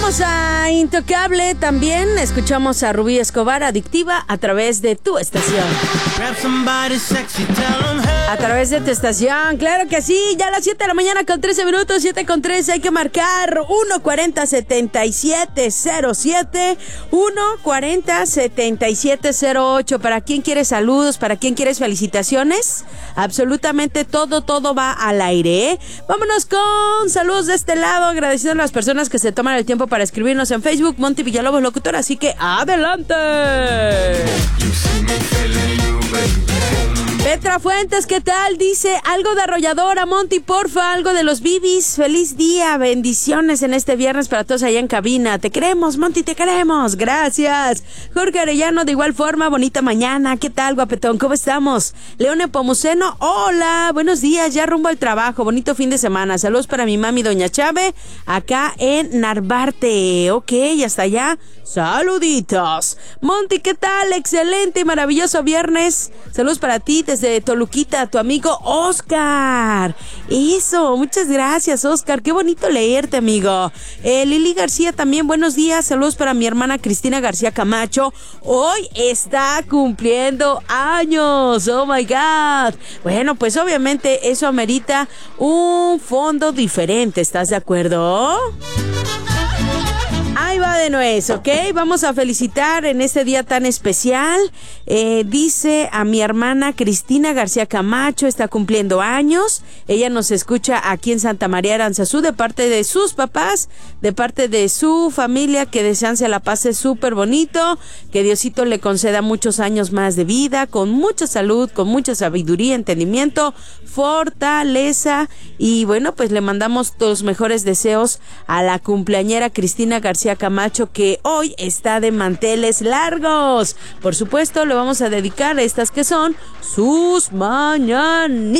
Escuchamos a Intocable también. Escuchamos a Rubí Escobar, Adictiva, a través de tu estación. A través de tu estación, claro que sí. Ya a las 7 de la mañana con 13 minutos, 7 con 13. Hay que marcar 140-7707, 140-7708. ¿Para quién quieres saludos? ¿Para quién quieres felicitaciones? Absolutamente todo va al aire, ¿eh? Vámonos con saludos de este lado, agradeciendo a las personas que se toman el tiempo para escribirnos en Facebook, Monty Villalobos Locutor, así que ¡adelante! Petra Fuentes, ¿qué tal? Dice, algo de Arrolladora, Monty, porfa, algo de los Bibis. Feliz día, bendiciones en este viernes para todos allá en cabina. Te queremos, Monty, te queremos. Gracias. Jorge Arellano, de igual forma, bonita mañana. ¿Qué tal, guapetón? ¿Cómo estamos? León Pomuceno, hola, buenos días, ya rumbo al trabajo. Bonito fin de semana. Saludos para mi mami, doña Chave, acá en Narvarte. Ok, hasta allá. Saluditos. Monty, ¿qué tal? Excelente y maravilloso viernes. Saludos para ti desde Toluquita, tu amigo Oscar. Eso, muchas gracias, Oscar. Qué bonito leerte, amigo. Lili García también, buenos días. Saludos para mi hermana Cristina García Camacho. Hoy está cumpliendo años. Oh my God. Bueno, pues obviamente eso amerita un fondo diferente. ¿Estás de acuerdo? Ahí va de nuez, ¿ok? Vamos a felicitar en este día tan especial. Dice a mi hermana Cristina García Camacho, está cumpliendo años. Ella nos escucha aquí en Santa María Aranzazú, de parte de sus papás, de parte de su familia, que desean se la pase súper bonito, que Diosito le conceda muchos años más de vida, con mucha salud, con mucha sabiduría, entendimiento, fortaleza. Y bueno, pues le mandamos los mejores deseos a la cumpleañera Cristina García Camacho, que hoy está de manteles largos. Por supuesto, le vamos a dedicar estas que son sus mañanitas.